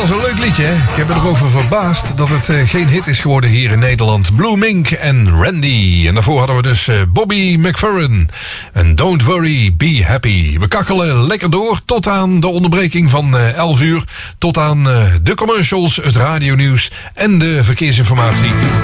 wel zo'n leuk liedje, hè? Ik heb er over verbaasd dat het geen hit is geworden hier in Nederland. Blue Mink en Randy. En daarvoor hadden we dus Bobby McFerrin. En Don't Worry, Be Happy. We kakkelen lekker door tot aan de onderbreking van 11 uur. Tot aan de commercials, het radionieuws en de verkeersinformatie.